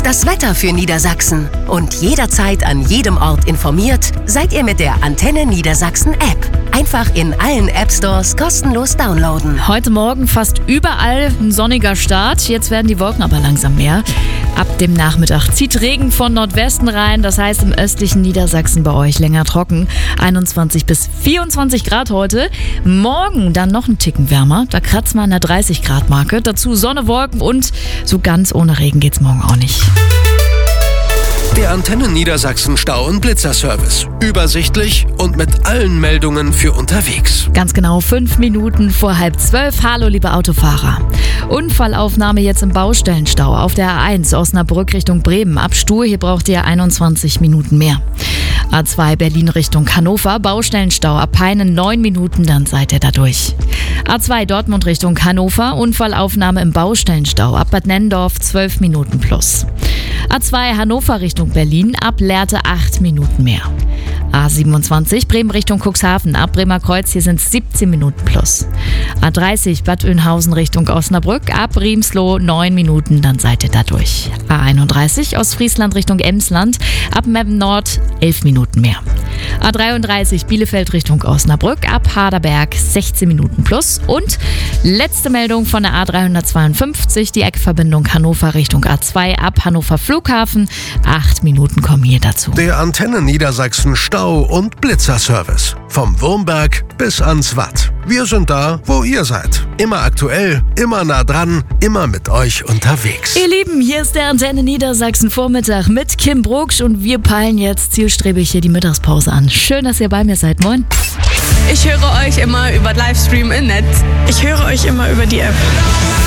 ist das Wetter für Niedersachsen. Und jederzeit an jedem Ort informiert seid ihr mit der Antenne Niedersachsen App. Einfach in allen App-Stores kostenlos downloaden. Heute Morgen fast überall ein sonniger Start. Jetzt werden die Wolken aber langsam mehr. Ab dem Nachmittag zieht Regen von Nordwesten rein. Das heißt im östlichen Niedersachsen bei euch länger trocken. 21 bis 24 Grad heute. Morgen dann noch ein Ticken wärmer. Da kratzen wir an der 30-Grad-Marke. Dazu Sonne, Wolken und so ganz ohne Regen geht's morgen auch nicht. Der Antenne Niedersachsen Stau- und Blitzerservice. Übersichtlich und mit allen Meldungen für unterwegs. Ganz genau 5 Minuten vor 11:30. Hallo, liebe Autofahrer. Unfallaufnahme jetzt im Baustellenstau auf der A1 Osnabrück Richtung Bremen. Ab Stuhl, hier braucht ihr 21 Minuten mehr. A2 Berlin Richtung Hannover, Baustellenstau ab Peinen 9 Minuten, dann seid ihr da durch. A2 Dortmund Richtung Hannover, Unfallaufnahme im Baustellenstau ab Bad Nennendorf 12 Minuten plus. A2 Hannover Richtung Berlin, ab Lehrte 8 Minuten mehr. A27 Bremen Richtung Cuxhaven, ab Bremer Kreuz, hier sind es 17 Minuten plus. A30 Bad Oeynhausen Richtung Osnabrück, ab Riemsloh 9 Minuten, dann seid ihr da durch. A31 Ostfriesland Richtung Emsland, ab Meppen Nord 11 Minuten mehr. A33 Bielefeld Richtung Osnabrück, ab Harderberg 16 Minuten plus. Und letzte Meldung von der A352, die Eckverbindung Hannover Richtung A2, ab Hannover Flughafen, 8 Minuten kommen hier dazu. Der Antenne Niedersachsen Stau- und Blitzerservice. Vom Wurmberg bis ans Watt. Wir sind da, wo ihr seid. Immer aktuell, immer nah dran, immer mit euch unterwegs. Ihr Lieben, hier ist der Antenne Niedersachsen Vormittag mit Kim Brugsch und wir peilen jetzt zielstrebig hier die Mittagspause an. Schön, dass ihr bei mir seid. Moin. Ich höre euch immer über Livestream im Netz. Ich höre euch immer über die App.